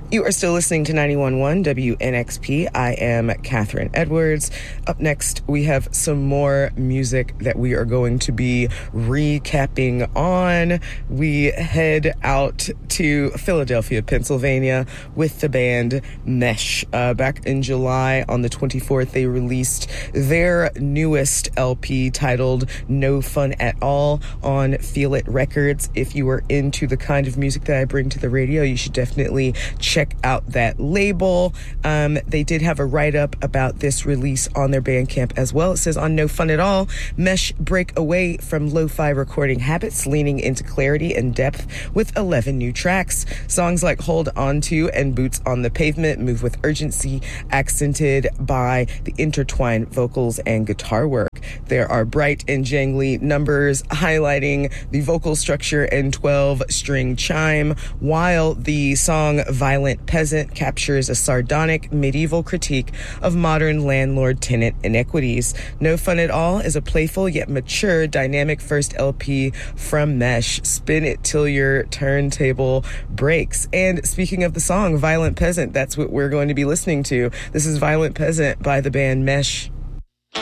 You are still listening to 91.1 WNXP. I am Catherine Edwards. Up next, we have some more music that we are going to be recapping on. We head out to Philadelphia, Pennsylvania with the band Mesh. Back in July on the 24th, they released their newest LP titled No Fun at All on Feel It Records. If you are into the kind of music that I bring to the radio, you should definitely check out that label. They did have a write-up about this release on their Bandcamp as well. It says, on No Fun at All, Mesh break away from lo-fi recording habits, leaning into clarity and depth with 11 new tracks. Songs like Hold On To and Boots on the Pavement move with urgency, accented by the intertwined vocals and guitar work. There are bright and jangly numbers highlighting the vocal structure and 12-string chime, while the song Violent Peasant captures a sardonic medieval critique of modern landlord-tenant inequities. No Fun at All is a playful yet mature, dynamic first LP from Mesh. Spin it till your turntable breaks. And speaking of the song Violent Peasant, that's what we're going to be listening to. This is Violent Peasant by the band Mesh.